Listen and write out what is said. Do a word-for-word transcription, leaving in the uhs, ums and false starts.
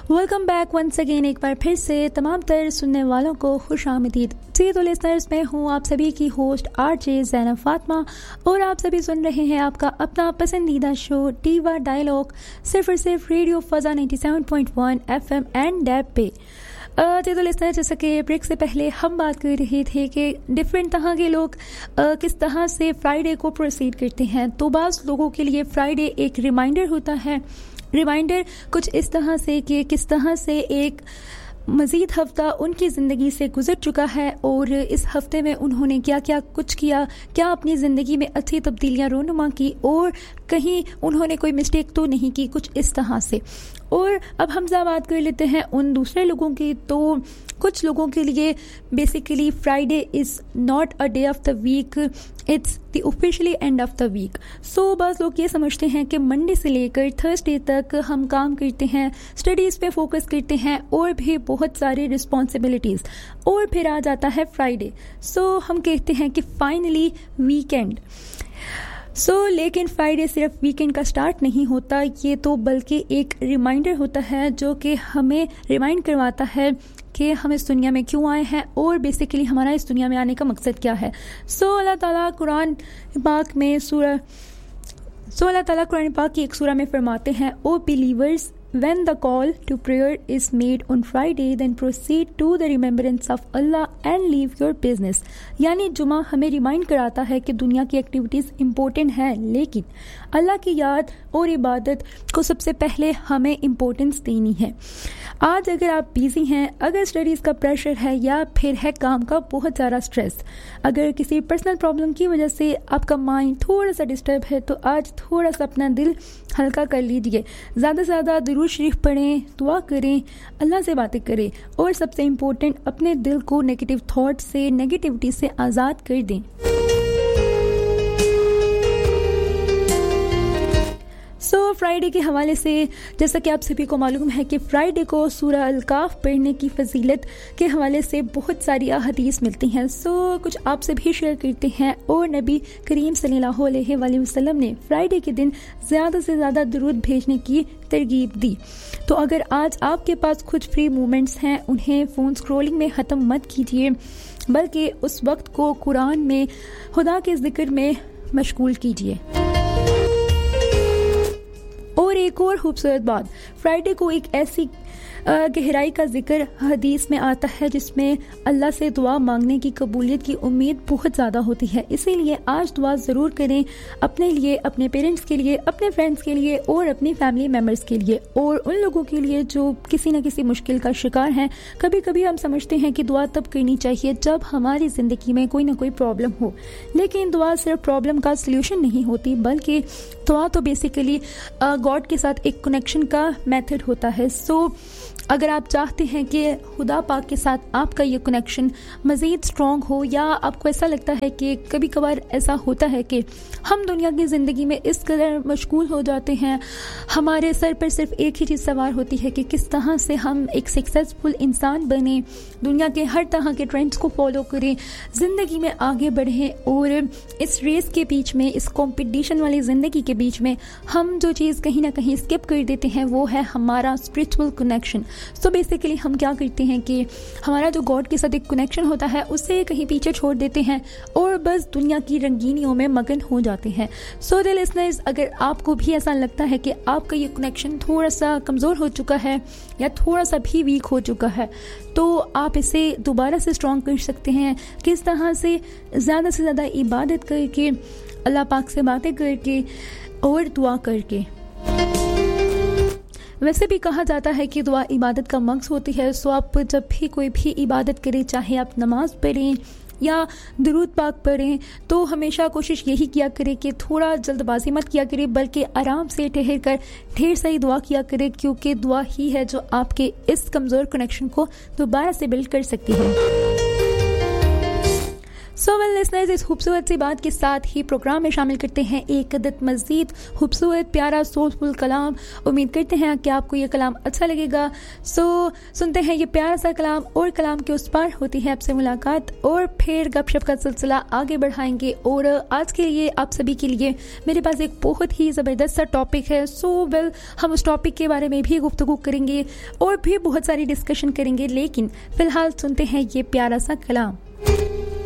Welcome back once again, एक बार फिर से तमाम तर सुनने वालों को खुश आमदीद। जी तो लिसनर्स, मैं हूँ आप सभी की होस्ट आरजे ज़ैनब फातिमा और आप सभी सुन रहे हैं आपका अपना पसंदीदा शो टीवा डायलॉग सिर्फ और सिर्फ radio फजा ninety seven point one FM and dab पे। जी तो लिसनर, जैसा कि ब्रेक से पहले हम बात कर रहे थे कि डिफरेंट तरह के लोग आ, किस तरह से फ्राइडे को प्रोसीड करते हैं। तो बाज़ लोगों के लिए फ्राइडे एक रिमाइंडर होता है। रिमाइंडर कुछ इस तरह से कि किस तरह से एक मज़ीद हफ्ता उनकी ज़िंदगी से गुजर चुका है और इस हफ्ते में उन्होंने क्या क्या कुछ किया, क्या अपनी ज़िंदगी में अच्छी तब्दीलियाँ रोनुमा की और कहीं उन्होंने कोई मिस्टेक तो नहीं की, कुछ इस तरह से। और अब हम ज़रा बात कर लेते हैं उन दूसरे लोगों की। तो कुछ लोगों के लिए basically Friday is not a day of the week, it's the officially end of the week. सो बस लोग ये समझते हैं कि मंडे से लेकर थर्सडे तक हम काम करते हैं, स्टडीज़ पे फोकस करते हैं और भी बहुत सारी रिस्पॉन्सिबिलिटीज़, और फिर आ जाता है फ्राइडे। सो so, हम कहते हैं कि फाइनली वीकेंड। सो so, लेकिन फ्राइडे सिर्फ वीकेंड का स्टार्ट नहीं होता, ये तो बल्कि एक रिमाइंडर होता है जो कि हमें रिमाइंड करवाता है कि हम इस दुनिया में क्यों आए हैं और बेसिकली हमारा इस दुनिया में आने का मकसद क्या है। सो so, अल्लाह ताला कुरान पाक में सूरह सो अल्लाह ताला कुरान पाक की एक सूरह में फरमाते हैं, ओ believers, when the call to prayer is made on Friday, then proceed to the remembrance of Allah and leave your business। यानी जुमा हमें रिमाइंड कराता है कि दुनिया की एक्टिविटीज़ इम्पोर्टेंट हैं, लेकिन अल्लाह की याद और इबादत को सबसे पहले हमें इम्पोर्टेंस देनी है। आज अगर आप बिज़ी हैं, अगर स्टडीज़ का प्रेशर है या फिर है काम का बहुत ज़्यादा स्ट्रेस, अगर किसी पर्सनल प्रॉब्लम की वजह से आपका माइंड थोड़ा सा डिस्टर्ब है, तो आज थोड़ा सा अपना दिल हल्का कर लीजिए। ज़्यादा से ज़्यादा दुरूद शरीफ पढ़ें, दुआ करें, अल्लाह से बातें करें और सबसे इम्पोर्टेंट अपने दिल को नेगेटिव थॉट से, नेगेटिविटी से आज़ाद कर दें। सो so, फ्राइडे के हवाले से जैसा कि आप सभी को मालूम है कि फ्राइडे को सूरह अल-काफ पढ़ने की फजीलत के हवाले से बहुत सारी अहादीस मिलती हैं। सो so, कुछ आपसे भी शेयर करते हैं। और नबी करीम सल्लल्लाहु अलैहि वसल्लम ने फ्राइडे के दिन ज़्यादा से ज़्यादा दुरूद भेजने की तरगीब दी। तो अगर आज आपके पास कुछ फ्री मोमेंट्स हैं, उन्हें फ़ोन स्क्रॉलिंग में ख़त्म मत कीजिए, बल्कि उस वक्त को कुरान में खुदा के ज़िक्र में मशगूल कीजिए। और एक और खूबसूरत बात, फ्राइडे को एक ऐसी गहराई का जिक्र हदीस में आता है जिसमें अल्लाह से दुआ मांगने की कबूलियत की उम्मीद बहुत ज़्यादा होती है। इसीलिए आज दुआ ज़रूर करें अपने लिए, अपने पेरेंट्स के लिए, अपने फ्रेंड्स के लिए और अपनी फैमिली मेम्बर्स के लिए और उन लोगों के लिए जो किसी न किसी मुश्किल का शिकार हैं। कभी कभी हम समझते हैं कि दुआ तब करनी चाहिए जब हमारी ज़िंदगी में कोई ना कोई प्रॉब्लम हो, लेकिन दुआ सिर्फ प्रॉब्लम का सल्यूशन नहीं होती, बल्कि दुआ तो बेसिकली गॉड के साथ एक कनेक्शन का मेथड होता है। सो so, अगर आप चाहते हैं कि खुदा पाक के साथ आपका ये कनेक्शन मज़ीद स्ट्रॉन्ग हो, या आपको ऐसा लगता है कि कभी कभार ऐसा होता है कि हम दुनिया की ज़िंदगी में इस कदर मशगूल हो जाते हैं, हमारे सर पर सिर्फ एक ही चीज़ सवार होती है कि किस तरह से हम एक सक्सेसफुल इंसान बने, दुनिया के हर तरह के ट्रेंड्स को फॉलो करें, ज़िंदगी में आगे बढ़ें, और इस रेस के बीच में, इस कंपटीशन वाली ज़िंदगी के बीच में हम जो चीज़ कहीं ना कहीं स्किप कर देते हैं वो है हमारा स्पिरिचुअल कनेक्शन। सो so बेसिकली हम क्या करते हैं कि हमारा जो गॉड के साथ एक कनेक्शन होता है उसे कहीं पीछे छोड़ देते हैं और बस दुनिया की रंगीनियों में मगन हो जाते हैं। सो द लिसनर्स, अगर आपको भी ऐसा लगता है कि आपका ये कनेक्शन थोड़ा सा कमज़ोर हो चुका है या थोड़ा सा भी वीक हो चुका है, तो आप इसे दोबारा से स्ट्रॉन्ग कर सकते हैं। किस तरह से? ज़्यादा से ज़्यादा इबादत करके, अल्लाह पाक से बातें करके और दुआ करके। वैसे भी कहा जाता है कि दुआ इबादत का मक्स होती है। सो आप जब भी कोई भी इबादत करें, चाहे आप नमाज पढ़ें या दुरूद पाक पढ़ें, तो हमेशा कोशिश यही किया करें कि थोड़ा जल्दबाजी मत किया करें, बल्कि आराम से ठहर कर ढेर सारी दुआ किया करें, क्योंकि दुआ ही है जो आपके इस कमज़ोर कनेक्शन को दोबारा से बिल्ड कर सकती है। सो वेल लिसनर्स, इस खूबसूरत सी बात के साथ ही प्रोग्राम में शामिल करते हैं एक अदद मज़ीद खूबसूरत प्यारा सोलफुल कलाम। उम्मीद करते हैं कि आपको ये कलाम अच्छा लगेगा। सो so, सुनते हैं ये प्यारा सा कलाम और कलाम के उस पार होती है आपसे मुलाकात और फिर गपशप का सिलसिला आगे बढ़ाएंगे। और आज के लिए आप सभी के लिए मेरे पास एक बहुत ही ज़बरदस्त सा टॉपिक है। सो so, वेल हम उस टॉपिक के बारे में भी गुफ्तगू करेंगे और भी बहुत सारी डिस्कशन करेंगे, लेकिन फ़िलहाल सुनते हैं ये प्यारा सा कलाम।